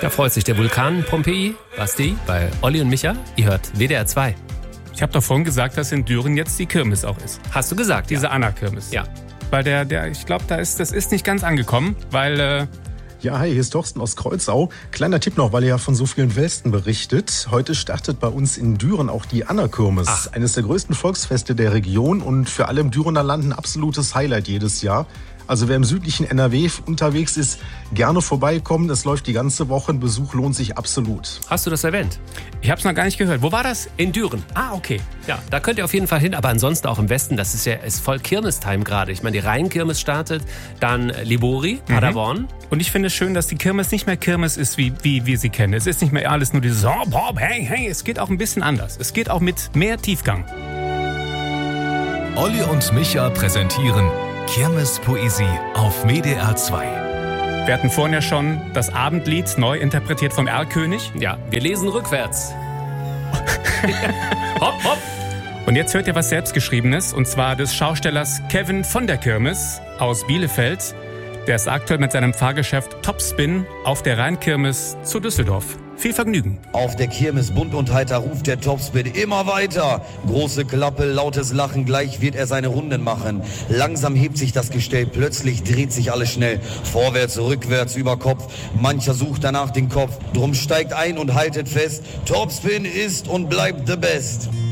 Da freut sich der Vulkan Pompeji, Basti, bei Olli und Micha. Ihr hört WDR 2. Ich habe doch vorhin gesagt, dass in Düren jetzt die Kirmes auch ist. Hast du gesagt, Diese Anna-Kirmes. Ja. Weil ich glaube, das ist nicht ganz angekommen, weil... Ja, hi, hier ist Thorsten aus Kreuzau. Kleiner Tipp noch, weil ihr ja von so vielen Westen berichtet. Heute startet bei uns in Düren auch die Anna-Kirmes. Eines der größten Volksfeste der Region und für alle im Dürener Land ein absolutes Highlight jedes Jahr. Also wer im südlichen NRW unterwegs ist, gerne vorbeikommen. Das läuft die ganze Woche. Ein Besuch lohnt sich absolut. Hast du das erwähnt? Ich habe es noch gar nicht gehört. Wo war das? In Düren. Ah, okay. Ja, da könnt ihr auf jeden Fall hin, aber ansonsten auch im Westen. Das ist voll Kirmestime gerade. Ich meine, die Rheinkirmes startet, dann Libori, Paderborn. Und ich finde es schön, dass die Kirmes nicht mehr Kirmes ist, wie wir sie kennen. Es ist nicht mehr alles nur dieses hey. Es geht auch ein bisschen anders. Es geht auch mit mehr Tiefgang. Olli und Micha präsentieren Kirmespoesie auf WDR 2. Wir hatten vorhin ja schon das Abendlied neu interpretiert vom Erlkönig. Ja, wir lesen rückwärts. Hopp, hopp. Und jetzt hört ihr was Selbstgeschriebenes, und zwar des Schaustellers Kevin von der Kirmes aus Bielefeld. Der ist aktuell mit seinem Fahrgeschäft Topspin auf der Rheinkirmes zu Düsseldorf. Viel Vergnügen. Auf der Kirmes bunt und heiter ruft der Topspin immer weiter. Große Klappe, lautes Lachen, gleich wird er seine Runden machen. Langsam hebt sich das Gestell, plötzlich dreht sich alles schnell. Vorwärts, rückwärts, über Kopf. Mancher sucht danach den Kopf. Drum steigt ein und haltet fest. Topspin ist und bleibt the best.